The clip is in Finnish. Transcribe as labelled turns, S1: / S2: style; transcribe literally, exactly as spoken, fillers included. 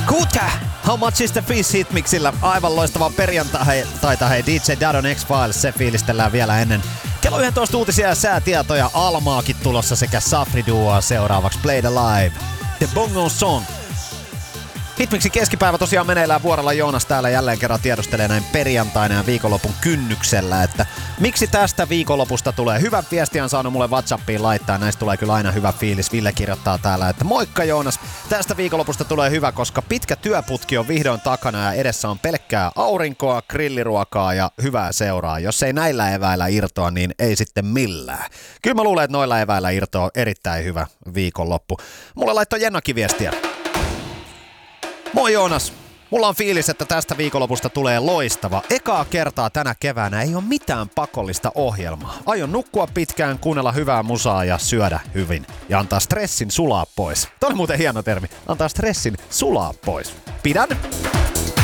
S1: Kuta! How much is the fish hitmixillä? Aivan loistava perjantai, taita hei D J Dadon X-Files, se fiilistellään vielä ennen kello yksitoista uutisia ja säätietoja. Almaakin tulossa sekä Safri Duoa seuraavaksi Play the Live. The Bongo Song. Hitmixin keskipäivä tosiaan meneillään vuorolla. Joonas täällä jälleen kerran tiedustelee näin perjantaina ja viikonlopun kynnyksellä, että miksi tästä viikonlopusta tulee. Hyvä viestiä on saanut mulle WhatsAppiin laittaa, näistä tulee kyllä aina hyvä fiilis. Ville kirjoittaa täällä, että moikka Joonas, tästä viikonlopusta tulee hyvä, koska pitkä työputki on vihdoin takana ja edessä on pelkkää aurinkoa, grilliruokaa ja hyvää seuraa. Jos ei näillä eväillä irtoa, niin ei sitten millään. Kyllä mä luulen, että noilla eväillä irtoa erittäin hyvä viikonloppu. Mulle laittoi Jennakin viestiä. Moi Joonas, mulla on fiilis, että tästä viikonlopusta tulee loistava. Ekaa kertaa tänä keväänä ei ole mitään pakollista ohjelmaa. Aion nukkua pitkään, kuunnella hyvää musaa ja syödä hyvin. Ja antaa stressin sulaa pois. Tämä oli muuten hieno termi. Antaa stressin sulaa pois. Pidän!